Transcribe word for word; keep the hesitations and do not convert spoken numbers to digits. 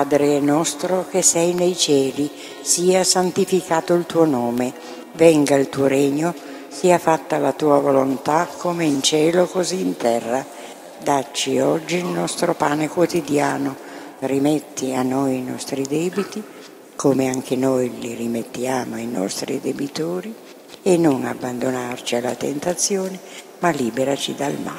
Padre nostro che sei nei cieli, sia santificato il tuo nome, venga il tuo regno, sia fatta la tua volontà come in cielo così in terra. Dacci oggi il nostro pane quotidiano, rimetti a noi i nostri debiti, come anche noi li rimettiamo ai nostri debitori, e non abbandonarci alla tentazione, ma liberaci dal male.